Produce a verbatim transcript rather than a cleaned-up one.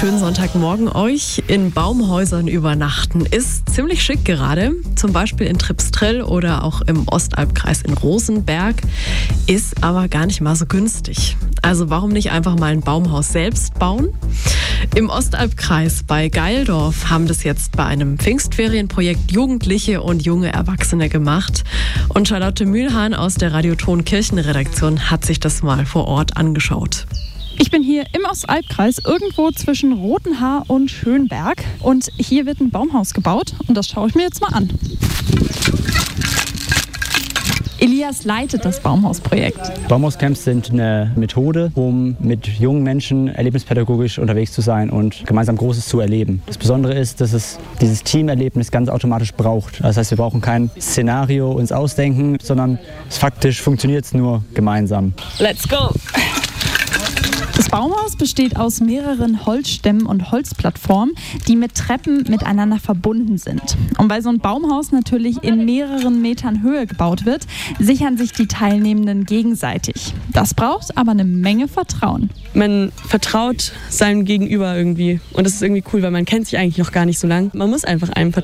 Schönen Sonntagmorgen euch. In Baumhäusern übernachten ist ziemlich schick gerade. Zum Beispiel in Tripstrill oder auch im Ostalbkreis in Rosenberg. Ist aber gar nicht mal so günstig. Also warum nicht einfach mal ein Baumhaus selbst bauen? Im Ostalbkreis bei Geildorf haben das jetzt bei einem Pfingstferienprojekt Jugendliche und junge Erwachsene gemacht. Und Charlotte Mühlhahn aus der Radioton Kirchenredaktion hat sich das mal vor Ort angeschaut. Ich bin hier im Ostalbkreis, irgendwo zwischen Rothenhaar und Schönberg. Und hier wird ein Baumhaus gebaut und das schaue ich mir jetzt mal an. Elias leitet das Baumhausprojekt. Baumhauscamps sind eine Methode, um mit jungen Menschen erlebnispädagogisch unterwegs zu sein und gemeinsam Großes zu erleben. Das Besondere ist, dass es dieses Teamerlebnis ganz automatisch braucht. Das heißt, wir brauchen kein Szenario uns ausdenken, sondern es faktisch funktioniert es nur gemeinsam. Let's go! Das Baumhaus besteht aus mehreren Holzstämmen und Holzplattformen, die mit Treppen miteinander verbunden sind. Und weil so ein Baumhaus natürlich in mehreren Metern Höhe gebaut wird, sichern sich die Teilnehmenden gegenseitig. Das braucht aber eine Menge Vertrauen. Man vertraut seinem Gegenüber irgendwie und das ist irgendwie cool, weil man kennt sich eigentlich noch gar nicht so lang. Man muss einfach einem vertrauen.